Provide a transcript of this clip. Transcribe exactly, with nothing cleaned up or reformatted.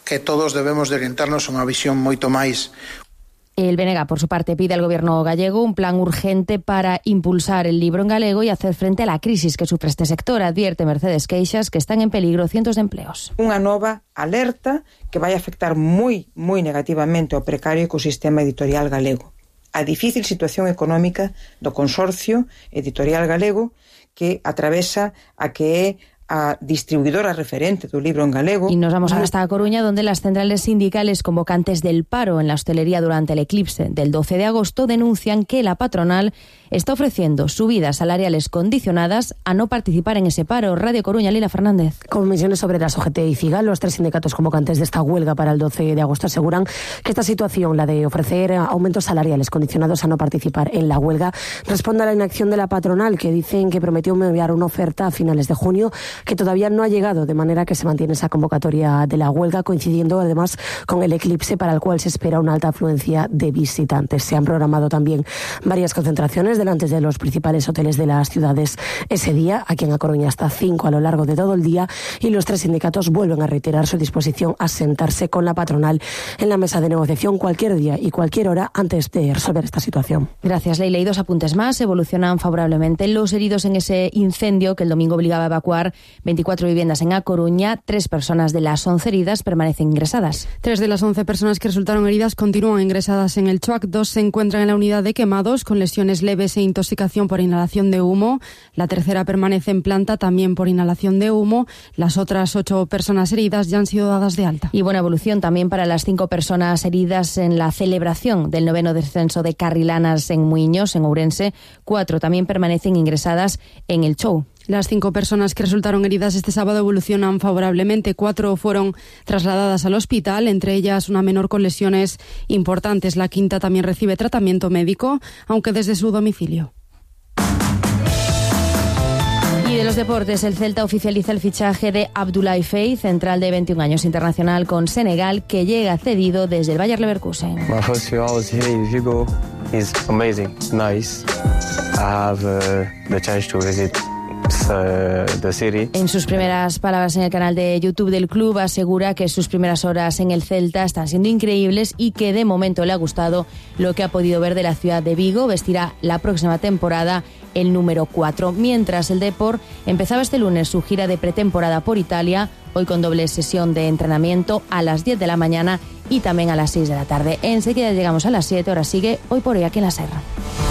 que todos debemos de orientarnos a unha visión moito máis. El B N G, por su parte, pide al gobierno gallego un plan urgente para impulsar el libro en galego y hacer frente a la crisis que sufre este sector. Advierte Mercedes Queixas que están en peligro cientos de empleos. Unha nova alerta que vai afectar moi, moi negativamente ao precario ecosistema editorial galego. A difícil situación económica do consorcio editorial galego que atravesa a que é a distribuidora referente do libro en galego. Y nos vamos ahora hasta Coruña, donde las centrales sindicales convocantes del paro en la hostelería durante el eclipse del doce de agosto denuncian que la patronal está ofreciendo subidas salariales condicionadas a no participar en ese paro. Radio Coruña, Lila Fernández. Comisiones Obreras, O G T y CIGAL, los tres sindicatos convocantes de esta huelga para el doce de agosto, aseguran que esta situación, la de ofrecer aumentos salariales condicionados a no participar en la huelga, responde a la inacción de la patronal, que dicen que prometió enviar una oferta a finales de junio, que todavía no ha llegado, de manera que se mantiene esa convocatoria de la huelga, coincidiendo además con el eclipse para el cual se espera una alta afluencia de visitantes. Se han programado también varias concentraciones delante de los principales hoteles de las ciudades ese día. Aquí en A Coruña hasta cinco a lo largo de todo el día, y los tres sindicatos vuelven a reiterar su disposición a sentarse con la patronal en la mesa de negociación cualquier día y cualquier hora antes de resolver esta situación. Gracias, Leila. Y dos apuntes más. Evolucionan favorablemente los heridos en ese incendio que el domingo obligaba a evacuar veinticuatro viviendas en A Coruña. Tres personas de las once heridas permanecen ingresadas. Tres de las once personas que resultaron heridas continúan ingresadas en el C H U A C. Dos se encuentran en la unidad de quemados con lesiones leves e intoxicación por inhalación de humo. La tercera permanece en planta también por inhalación de humo. Las otras ocho personas heridas ya han sido dadas de alta. Y buena evolución también para las cinco personas heridas en la celebración del noveno descenso de Carrilanas en Muiños, en Ourense. Cuatro también permanecen ingresadas en el show. Las cinco personas que resultaron heridas este sábado evolucionan favorablemente. Cuatro fueron trasladadas al hospital, entre ellas una menor con lesiones importantes. La quinta también recibe tratamiento médico, aunque desde su domicilio. Y de los deportes, el Celta oficializa el fichaje de Abdoulaye Faye, central de veintiún años, internacional con Senegal, que llega cedido desde el Bayer Leverkusen. My first few hours here in Vigo is amazing, nice. I have uh, the chance to visit the city. En sus primeras palabras en el canal de YouTube del club, asegura que sus primeras horas en el Celta están siendo increíbles y que de momento le ha gustado lo que ha podido ver de la ciudad de Vigo. Vestirá la próxima temporada el número cuatro. Mientras el Depor empezaba este lunes su gira de pretemporada por Italia, hoy con doble sesión de entrenamiento a las diez de la mañana y también a las seis de la tarde. Enseguida llegamos a las siete, ahora sigue Hoy por Hoy aquí en La Serra.